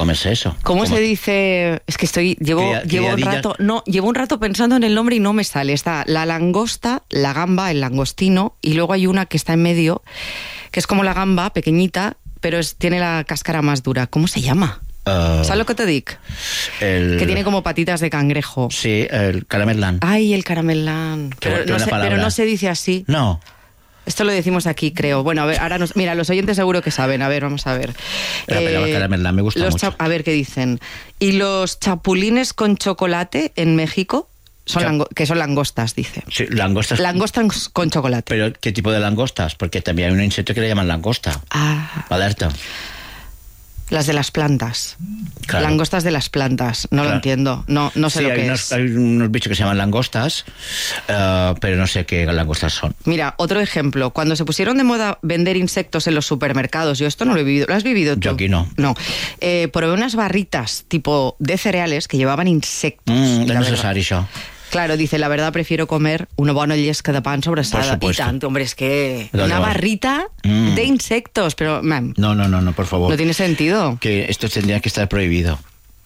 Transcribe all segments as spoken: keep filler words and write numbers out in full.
comerse eso. ¿Cómo, ¿Cómo se dice? Es que estoy llevo Cría, llevo un rato, no, llevo un rato pensando en el nombre y no me sale. Está la langosta, la gamba, el langostino y luego hay una que está en medio, que es como la gamba, pequeñita, pero es, tiene la cáscara más dura. ¿Cómo se llama? Uh, ¿Sabes lo que te digo? El... Que tiene como patitas de cangrejo. Sí, el caramelán. Ay, el caramelán. Pero no, se, pero no se dice así. No. Esto lo decimos aquí, creo. Bueno, a ver, ahora nos... Mira, los oyentes seguro que saben. A ver, vamos a ver. Pero, eh, pero caramelán me gusta los mucho. A ver qué dicen. ¿Y los chapulines con chocolate en México? Son lango... que son langostas, dice. Sí, langostas. Langostas con chocolate. ¿Pero qué tipo de langostas? Porque también hay un insecto que le llaman langosta. Ah. Alerta. Las de las plantas. Claro. Langostas de las plantas. No claro. lo entiendo. No, no sé sí, lo que hay es. Unos, hay unos bichos que se llaman langostas, uh, pero no sé qué langostas son. Mira, otro ejemplo. Cuando se pusieron de moda vender insectos en los supermercados, yo esto no lo he vivido. ¿Lo has vivido tú? Yo aquí no. No. Eh, probé unas barritas tipo de cereales que llevaban insectos. Mm, és necessari, això. Claro, dice, la verdad prefiero comer una buena llesca de pan sobrasada. Y tanto, hombre, es que no, una no. barrita mm. de insectos, pero... Man, no, no, no, no, por favor. No tiene sentido. Que esto tendría que estar prohibido.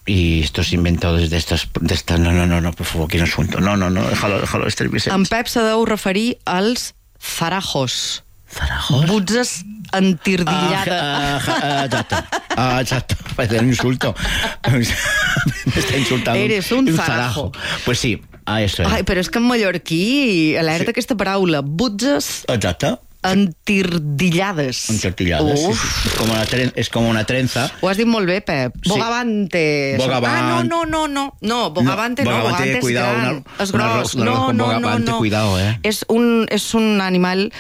Y estos inventados de estas... De estas no, no, no, no, por favor, quin assumpto. No, no, no, déjalo, déjalo, este Vicent. En Pep se deu referir als zarajos. ¿Zarajos? Butzes entirdillades. Ah, ah, ah, exacto. Ah, exacto. Parece un insulto. Me está insultando. Eres un, un zarajo. zarajo. Pues sí, a eso es. Ai, però és que en mallorquí, alerta sí. aquesta paraula, butzes exacte. Entirdillades. Entirdillades, sí, sí. És, com una tren, és com una trenza. Ho has dit molt bé, Pep. Sí. Bogavante. Bogavant. Ah, no, no, no, no. No, bogavante no, no bogavante és cuidado, gran. Una, és gros. Una, una no, no, no, no. Cuidado, eh. És un, és un animal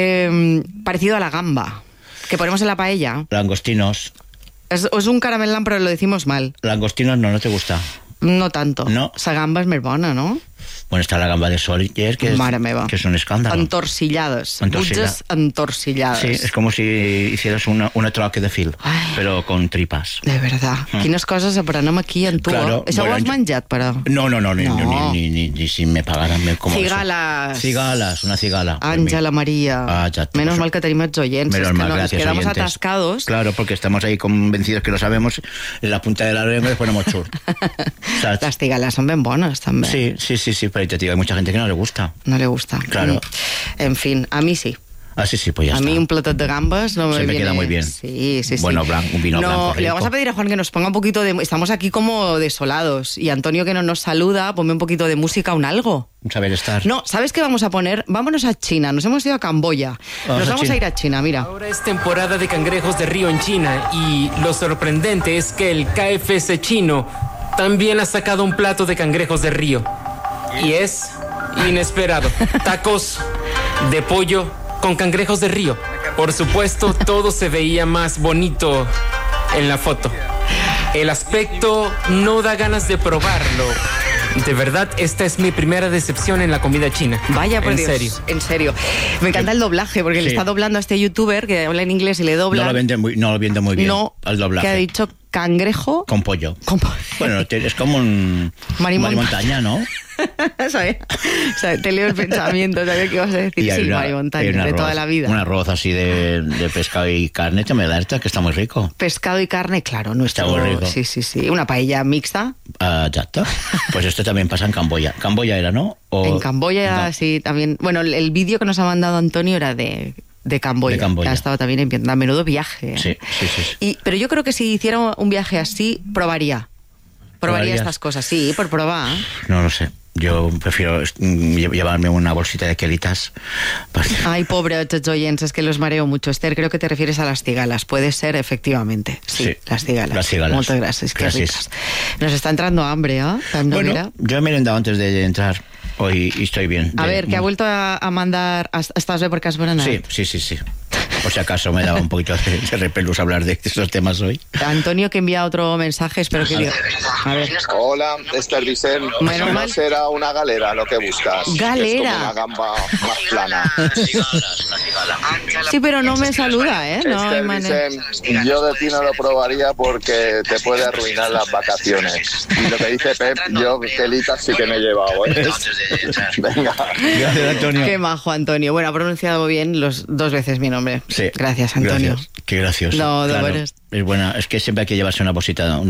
eh, parecido a la gamba, que ponemos en la paella. Langostinos. Es, es un caramelán, pero lo decimos mal. Langostinos no, no te gusta. No tanto. No. Sa gamba és més bona, no? Bueno, está la gamba de Sóller, que, que es un escándalo. Entorsilladas. Entorsilla. Butzes entorsilladas. Sí, es como si hicieras una, una troca de fil, Ay, pero con tripas. De verdad. Mm. Quines coses aprenem aquí en tu. Claro, Això bueno, ho has menjat, però? No, no, no, ni, no. Ni, ni, ni, ni si me pagaran. Como Cigalas. Eso. Cigalas, una cigala. Ángela María. Ah, exacto. Menos mal que tenim els oyents. Menos es mal, que no, gracias, nos quedamos oyentes. atascados. Claro, porque estamos ahí convencidos que lo sabemos en la punta de la lengua y después ponemos chur. Las cigalas son ben bones, també. Sí, sí, sí, sí, pero te digo, hay mucha gente que no le gusta. No le gusta. Claro. En fin, a mí sí. Ah, sí, sí, pues ya a está. mí un plato de gambas no me, Se me viene... queda muy bien. Sí, sí, sí. Bueno, blanco, un vino no, blanco rico. Le vamos a pedir a Juan que nos ponga un poquito de... Estamos aquí como desolados. Y Antonio, que no nos saluda, ponme un poquito de música, un algo. Un saber estar. No, ¿sabes qué vamos a poner? Vámonos a China. Nos hemos ido a Camboya. Vamos nos a vamos China. a ir a China, mira. Ahora es temporada de cangrejos de río en China. Y lo sorprendente es que el K F C chino también ha sacado un plato de cangrejos de río. Y es inesperado. Tacos de pollo con cangrejos de río. Por supuesto, todo se veía más bonito en la foto. El aspecto no da ganas de probarlo. De verdad, esta es mi primera decepción en la comida china. Vaya, por en Dios, serio. En serio. Me encanta el doblaje, porque sí. le está doblando a este youtuber que habla en inglés y le dobla. No lo vende muy, no lo vende muy bien. No, al doblaje. Que ha dicho cangrejo. Con pollo. Con po bueno, es como un marimontaña, ¿no? ¿Sabes? O sea, te leo el pensamiento, sabía que ibas a decir. Sí, una, marimontaña, de arroz, toda la vida. Un arroz así de, de pescado y carne, te me da esta, que está muy rico. Pescado y carne, claro, nuestro. Está muy rico. Sí, sí, sí. Una paella mixta. Ah, uh, ya está. Pues esto también pasa en Camboya. Camboya era, ¿no? O... En Camboya, no. sí, también. Bueno, el, el vídeo que nos ha mandado Antonio era de... De Camboya, de Camboya. Que ha estado también en Vietnam. Menudo viaje. ¿eh? Sí, sí, sí. sí. Y, pero yo creo que si hiciera un viaje así, probaría. Probaría estas cosas, sí, por probar. No lo sé. Yo prefiero llevarme una bolsita de quelitas. Ay, pobre oyentes, es que los mareo mucho. Esther, creo que te refieres a las cigalas. Puede ser, efectivamente. Sí, sí las cigalas. Las cigalas. Muchas gracias, qué ricas. Nos está entrando hambre, ¿eh? Bueno, mira. yo he merendado antes de entrar hoy y estoy bien. A de, ver, que ha vuelto a, a mandar... ¿Estás bien porque has berenat? Sí, sí, sí, sí. Por si acaso me daba un poquito de, de repelús hablar de estos temas hoy. Antonio, que envía otro mensaje, espero que diga. A ver. Hola, Esther Vicent. Bueno, no será una galera lo que buscas. Galera. Es como una gamba más plana. Sí, pero no me saluda, ¿eh? No Esther hay manera. Vicent, yo de ti no lo probaría porque te puede arruinar las vacaciones. Y lo que dice Pep, yo quelitas sí que me he llevado, ¿eh? Venga. Gracias, Antonio. Qué majo, Antonio. Bueno, ha pronunciado bien los dos veces mi nombre. Sí. Gracias, Antonio. Gracias. Qué gracioso. No, de claro, veras. Es buena. Es que siempre hay que llevarse una bolsita,